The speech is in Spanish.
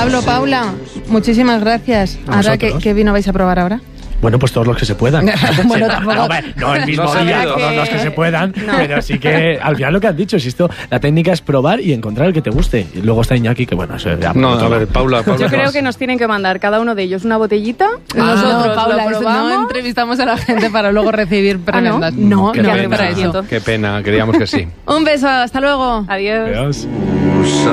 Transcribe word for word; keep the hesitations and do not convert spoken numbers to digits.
Pablo, Paula, muchísimas gracias. Ahora, ¿qué, ¿qué vino vais a probar ahora? Bueno, pues todos los que se puedan. Bueno, sí, tampoco... no, no el mismo no día, que... todos los que se puedan, no. Pero sí que al final lo que has dicho, si esto, la técnica es probar y encontrar el que te guste. Y luego está Iñaki, que bueno, eso ya... No, a ver, Paula, Paula. Yo creo que nos tienen que mandar cada uno de ellos una botellita. Ah, nosotros no, Paula, lo eso probamos. no entrevistamos a la gente para luego recibir prebendas. Ah, ¿no? No, Qué no, pena, para eso. qué pena, creíamos que sí. Un beso, hasta luego. Adiós. Adiós.